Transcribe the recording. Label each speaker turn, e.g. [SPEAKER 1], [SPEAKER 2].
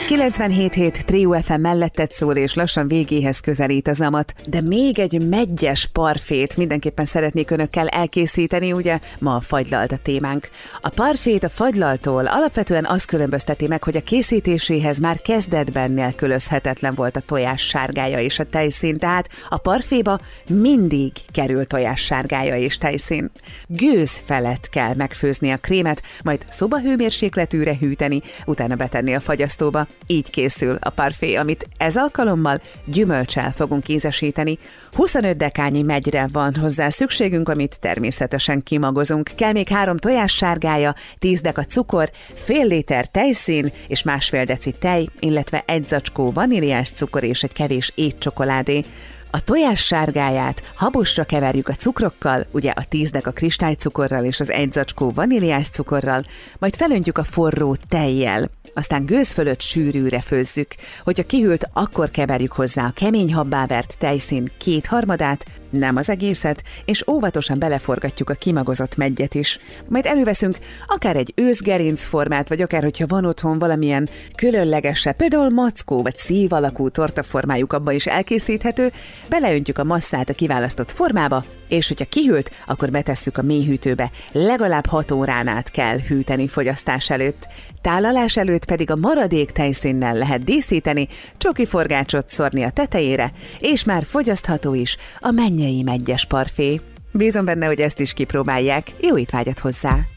[SPEAKER 1] 97.7 Trio FM melletted szól, és lassan végéhez közelít a zamat, de még egy meggyes parfét mindenképpen szeretnék önökkel elkészíteni, ugye ma a fagylalt a témánk. A parfét a fagylaltól alapvetően az különbözteti meg, hogy a készítéséhez már kezdetben nélkülözhetetlen volt a tojás sárgája és a tejszín, tehát a parféba mindig kerül tojás sárgája és tejszín. Gőz felett kell megfőzni a krémet, majd szobahőmérsékletűre hűteni, utána betenni a fagyasztóba. Így készül a parfé, amit ez alkalommal gyümölccsel fogunk ízesíteni. 25 dekányi megyre van hozzá szükségünk, amit természetesen kimagozunk. Kell még 3 tojássárgája, 10 deka cukor, fél liter tejszín és másfél deci tej, illetve 1 zacskó vaníliás cukor és egy kevés étcsokoládé. A tojás sárgáját habosra keverjük a cukrokkal, ugye a 10 deka kristálycukorral és az 1 zacskó vaníliás cukorral, majd felöntjük a forró tejjel. Aztán gőz fölött sűrűre főzzük. Hogyha kihűlt, akkor keverjük hozzá a kemény habbá vert tejszín 2/3, nem az egészet, és óvatosan beleforgatjuk a kimagozott meggyet is. Majd előveszünk akár egy őszgerinc formát, vagy akár, hogyha van otthon valamilyen különlegesebb, például mackó vagy szív alakú tortaformájuk, abba is elkészíthető, beleöntjük a masszát a kiválasztott formába, és hogyha kihűlt, akkor betesszük a mélyhűtőbe. Legalább 6 órán át kell hűteni fogyasztás előtt. Tálalás előtt pedig a maradék tejszínnel lehet díszíteni, csoki forgácsot szórni a tetejére, és már fogyasztható is a mennyei meggyes parfé. Bízom benne, hogy ezt is kipróbálják. Jó étvágyat hozzá!